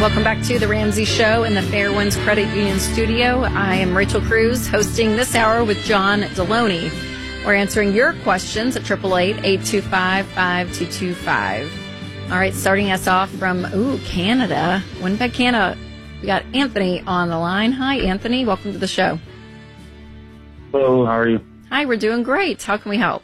Welcome back to The Ramsey Show in the Fairwinds Credit Union studio. I am Rachel Cruz, hosting this hour with John Deloney. We're answering your questions at 888-825-5225. All right, starting us off from, Canada. Winnipeg, Canada. We got Anthony on the line. Hi, Anthony. Welcome to the show. Hello, how are you? Hi, we're doing great. How can we help?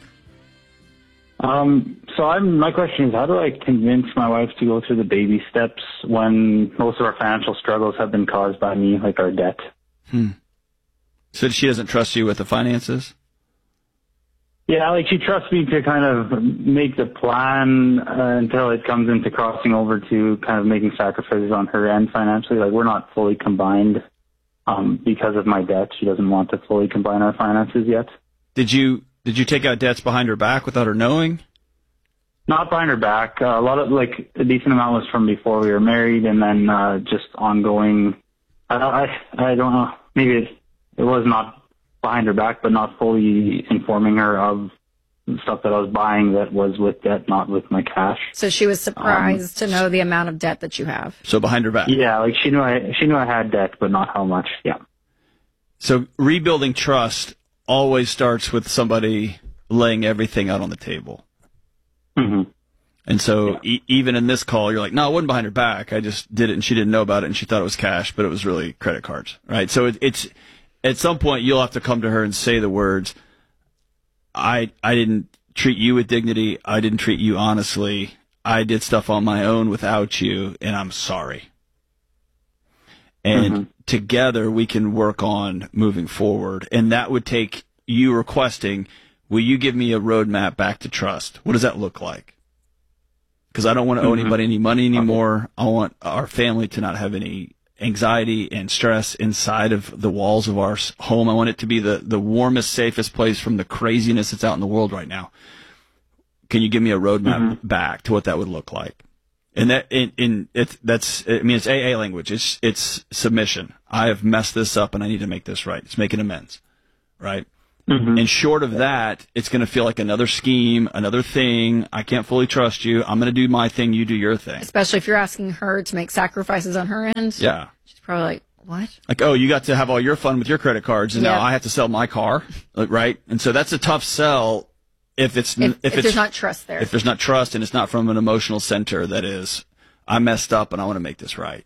My question is, how do I convince my wife to go through the baby steps when most of our financial struggles have been caused by me, like our debt? So she doesn't trust you with the finances? Yeah, like she trusts me to kind of make the plan until it comes into crossing over to kind of making sacrifices on her end financially. Like we're not fully combined because of my debt. She doesn't want to fully combine our finances yet. Did you take out debts behind her back without her knowing? Not behind her back. A lot of, like, a decent amount was from before we were married, and then just ongoing. I don't know. Maybe it was not behind her back, but not fully informing her of stuff that I was buying that was with debt, not with my cash. So she was surprised to know the amount of debt that you have. So behind her back. Yeah, like she knew I had debt, but not how much. Yeah. So rebuilding trust always starts with somebody laying everything out on the table. Mm-hmm. And so even in this call, you're like, no, it wasn't behind her back. I just did it, and she didn't know about it, and she thought it was cash, but it was really credit cards, right? So it's at some point you'll have to come to her and say the words, I didn't treat you with dignity. I didn't treat you honestly. I did stuff on my own without you, and I'm sorry. And together we can work on moving forward. And that would take you requesting, will you give me a roadmap back to trust? What does that look like? Because I don't want to owe anybody any money anymore. I want our family to not have any anxiety and stress inside of the walls of our home. I want it to be the warmest, safest place from the craziness that's out in the world right now. Can you give me a roadmap back to what that would look like? And it's AA language. It's submission. I have messed this up and I need to make this right. It's making amends, right? And short of that, it's going to feel like another scheme, another thing. I can't fully trust you. I'm going to do my thing. You do your thing. Especially if you're asking her to make sacrifices on her end. Yeah. She's probably like, what? Like, oh, you got to have all your fun with your credit cards, and now I have to sell my car, right? And so that's a tough sell if there's not trust there. If there's not trust and it's not from an emotional center that is, I messed up and I want to make this right.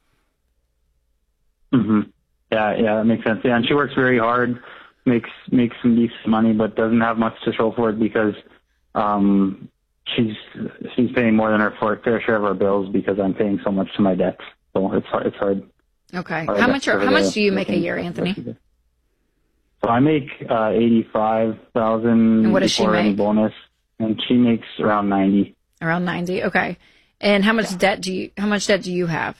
Yeah, that makes sense. Yeah, and she works very hard. Makes some decent money, but doesn't have much to show for it because she's paying more than her fair share of our bills because I'm paying so much to my debts. So it's hard. Okay. How much do you make a year, Anthony? So I make $85,000. And what does she make? Bonus, and she makes around $90,000. Around $90,000. Okay. And how much debt do you have?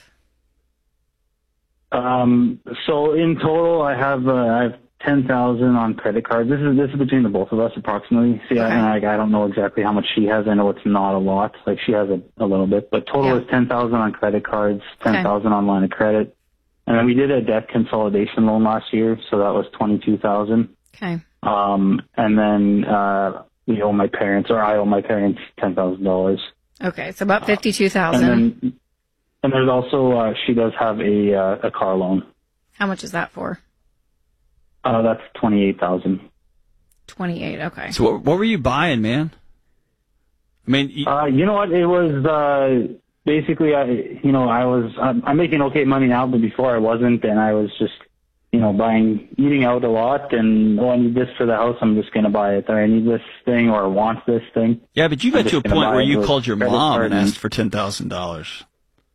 So in total, I have $10,000 on credit cards. This is between the both of us approximately. See, okay. I don't know exactly how much she has. I know it's not a lot. Like she has a little bit, but total is $10,000 on credit cards, $10,000 on line of credit, and then we did a debt consolidation loan last year, so that was $22,000. Okay. And then we owe my parents, or I owe my parents $10,000. Okay, so about $52,000. And there's also she does have a car loan. How much is that for? That's $28,000. $28,000. Okay. So what were you buying, man? I mean, you know what? It was basically I'm making okay money now, but before I wasn't, and I was just eating out a lot, and I need this for the house. I'm just gonna buy it. Or I need this thing, or I want this thing. Yeah, but you got to a point where you called your mom and asked for $10,000.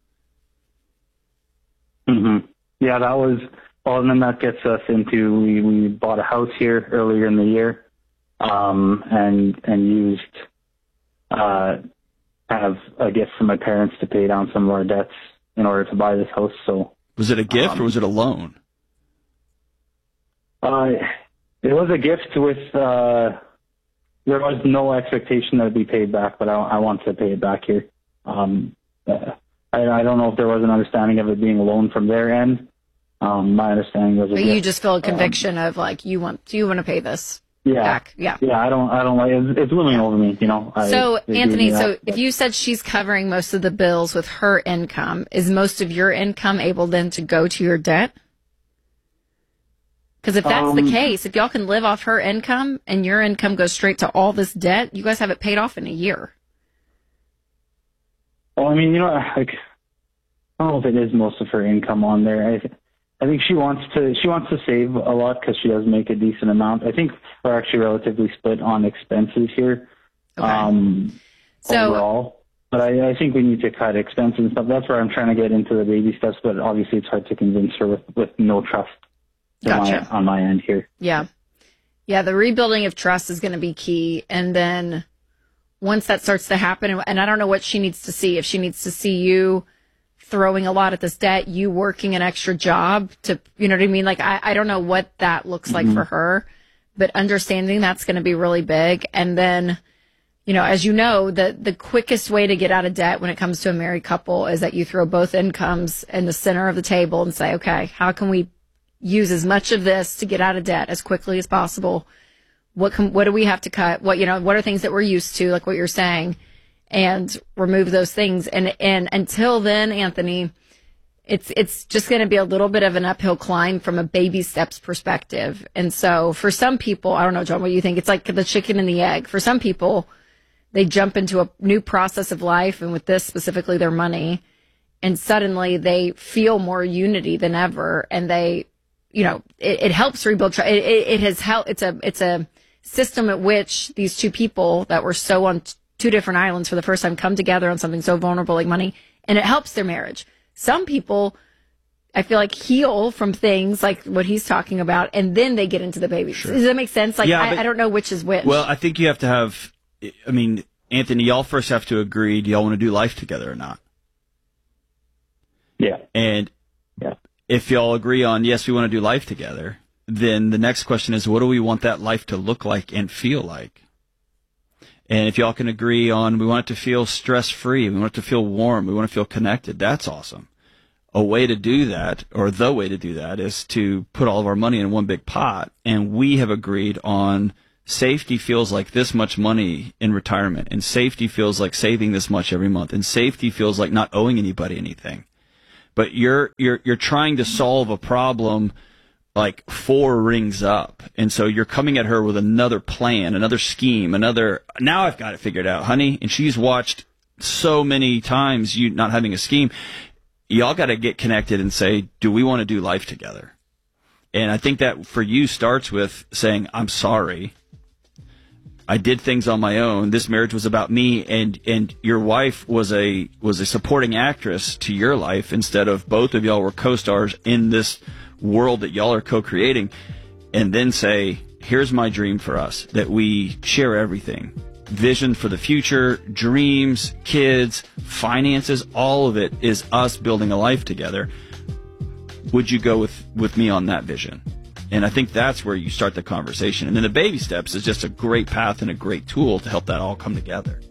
Yeah, that was. Well, and then that gets us into we bought a house here earlier in the year, and used kind of a gift from my parents to pay down some of our debts in order to buy this house. So was it a gift or was it a loan? It was a gift with there was no expectation that it'd be paid back, but I want to pay it back here. I don't know if there was an understanding of it being a loan from their end. My understanding was. But you just feel a conviction of like you want to pay this. back. Yeah. Yeah, I don't like it. It's looming over me, you know. So, Anthony, if you said she's covering most of the bills with her income, is most of your income able then to go to your debt? Because if that's the case, if y'all can live off her income and your income goes straight to all this debt, you guys have it paid off in a year. Well, I mean, you know, like, I don't know if it is most of her income on there. I think she wants to save a lot because she does make a decent amount. I think we're actually relatively split on expenses here, overall. But I think we need to cut expenses and stuff. That's where I'm trying to get into the baby steps. But obviously, it's hard to convince her with no trust on my end here. Yeah. The rebuilding of trust is going to be key, and then once that starts to happen, and I don't know what she needs to see. If she needs to see you throwing a lot at this debt, you working an extra job to, you know what I mean? Like, I don't know what that looks like for her, but understanding that's going to be really big. And then, you know, as you know, the quickest way to get out of debt when it comes to a married couple is that you throw both incomes in the center of the table and say, okay, how can we use as much of this to get out of debt as quickly as possible? What do we have to cut? What are things that we're used to, like what you're saying, and remove those things. And until then, Anthony, it's just going to be a little bit of an uphill climb from a baby steps perspective. And so for some people, I don't know, John, what you think? It's like the chicken and the egg. For some people, they jump into a new process of life, and with this specifically, their money, and suddenly they feel more unity than ever. And they, you know, it helps rebuild trust. It has helped. It's a system at which these two people that were so on two different islands for the first time come together on something so vulnerable like money, and it helps their marriage. Some people, I feel like, heal from things like what he's talking about, and then they get into the baby. Sure. Does that make sense? Like, I don't know which is which. Well, I think you have to have, I mean, Anthony, y'all first have to agree, do y'all want to do life together or not? Yeah. And if y'all agree on, yes, we want to do life together, then the next question is, what do we want that life to look like and feel like? And if y'all can agree on, we want it to feel stress-free, we want it to feel warm, we want to feel connected, that's awesome. A way to do that, or the way to do that, is to put all of our money in one big pot, and we have agreed on safety feels like this much money in retirement, and safety feels like saving this much every month, and safety feels like not owing anybody anything. But you're trying to solve a problem like 4 rings up. And so you're coming at her with another plan, another scheme, now I've got it figured out, honey. And she's watched so many times you not having a scheme. Y'all got to get connected and say, do we want to do life together? And I think that for you starts with saying, I'm sorry. I did things on my own. This marriage was about me, and your wife was a supporting actress to your life instead of both of y'all were co-stars in this world that y'all are co-creating. And then say, here's my dream for us, that we share everything. Vision for the future, dreams, kids, finances, all of it is us building a life together. Would you go with me on that vision? And I think that's where you start the conversation. And then the baby steps is just a great path and a great tool to help that all come together.